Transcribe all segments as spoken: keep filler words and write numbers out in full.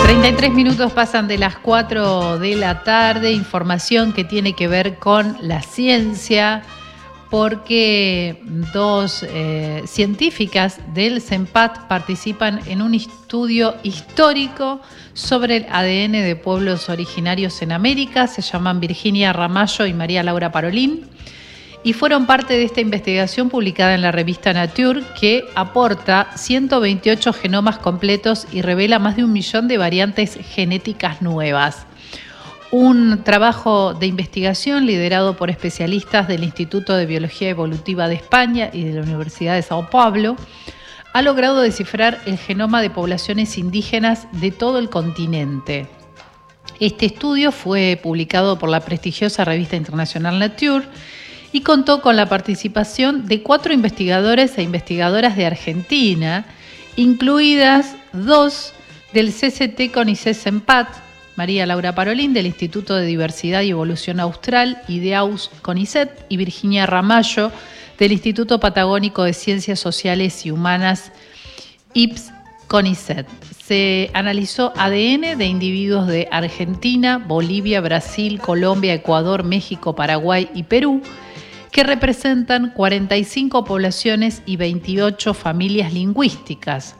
treinta y tres minutos pasan de las cuatro de la tarde, información que tiene que ver con la ciencia, porque dos eh, científicas del CENPAT participan en un estudio histórico sobre el A D N de pueblos originarios en América. Se llaman Virginia Ramallo y María Laura Parolin, y fueron parte de esta investigación publicada en la revista Nature, que aporta ciento veintiocho genomas completos y revela más de un millón de variantes genéticas nuevas. Un trabajo de investigación liderado por especialistas del Instituto de Biología Evolutiva de España y de la Universidad de Sao Paulo ha logrado descifrar el genoma de poblaciones indígenas de todo el continente. Este estudio fue publicado por la prestigiosa revista internacional Nature y contó con la participación de cuatro investigadores e investigadoras de Argentina, incluidas dos del C C T CONICET CENPAT, María Laura Parolin del Instituto de Diversidad y Evolución Austral y de A U S CONICET, y Virginia Ramallo del Instituto Patagónico de Ciencias Sociales y Humanas I P S CONICET. Se analizó A D N de individuos de Argentina, Bolivia, Brasil, Colombia, Ecuador, México, Paraguay y Perú, que representan cuarenta y cinco poblaciones y veintiocho familias lingüísticas.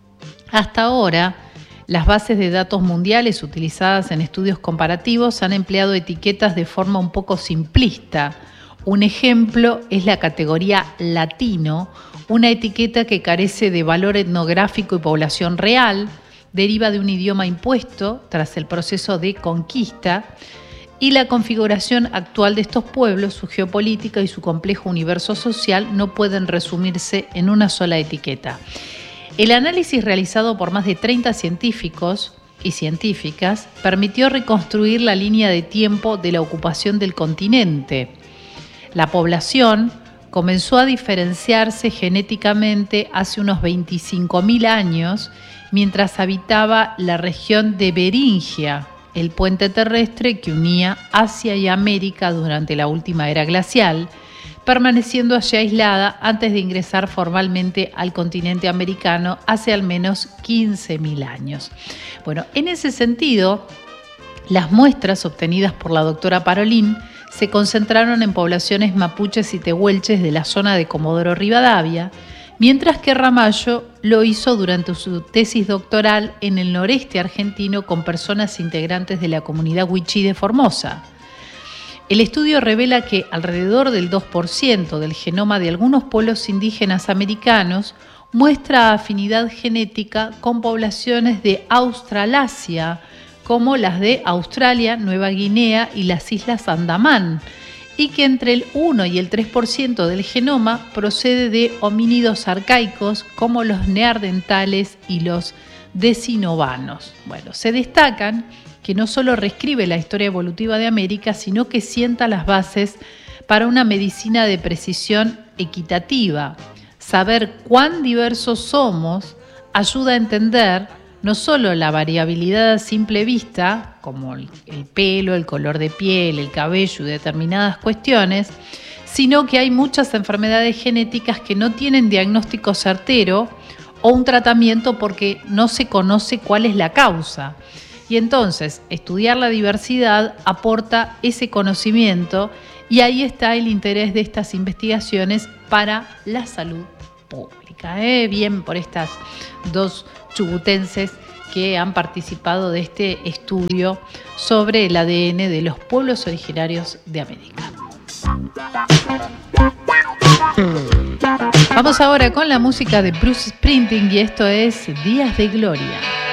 Hasta ahora, las bases de datos mundiales utilizadas en estudios comparativos han empleado etiquetas de forma un poco simplista. Un ejemplo es la categoría latino, una etiqueta que carece de valor etnográfico y población real, deriva de un idioma impuesto tras el proceso de conquista, y la configuración actual de estos pueblos, su geopolítica y su complejo universo social no pueden resumirse en una sola etiqueta. El análisis realizado por más de treinta científicos y científicas permitió reconstruir la línea de tiempo de la ocupación del continente. La población comenzó a diferenciarse genéticamente hace unos veinticinco mil años, mientras habitaba la región de Beringia, el puente terrestre que unía Asia y América durante la última era glacial, permaneciendo allí aislada antes de ingresar formalmente al continente americano hace al menos quince mil años. Bueno, en ese sentido, las muestras obtenidas por la doctora Parolin se concentraron en poblaciones mapuches y tehuelches de la zona de Comodoro Rivadavia, mientras que Ramallo lo hizo durante su tesis doctoral en el noreste argentino con personas integrantes de la comunidad wichí de Formosa. El estudio revela que alrededor del dos por ciento del genoma de algunos pueblos indígenas americanos muestra afinidad genética con poblaciones de Australasia, como las de Australia, Nueva Guinea y las Islas Andamán, y que entre el uno y el tres por ciento del genoma procede de homínidos arcaicos como los neandertales y los decinovanos. Bueno, se destacan que no solo reescribe la historia evolutiva de América, sino que sienta las bases para una medicina de precisión equitativa. Saber cuán diversos somos ayuda a entender no solo la variabilidad a simple vista, como el, el pelo, el color de piel, el cabello y determinadas cuestiones, sino que hay muchas enfermedades genéticas que no tienen diagnóstico certero o un tratamiento porque no se conoce cuál es la causa. Y entonces, estudiar la diversidad aporta ese conocimiento, y ahí está el interés de estas investigaciones para la salud pública. ¿eh? Bien por estas dos chubutenses que han participado de este estudio sobre el A D N de los pueblos originarios de América. Vamos ahora con la música de Bruce Springsteen, y esto es Días de Gloria.